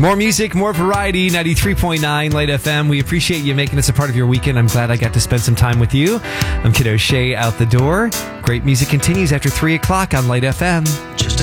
More music, more variety, 93.9 Light FM. We appreciate you making us a part of your weekend. I'm glad I got to spend some time with you. I'm Kid O'Shea out the door. Great music continues after 3 o'clock on Light FM.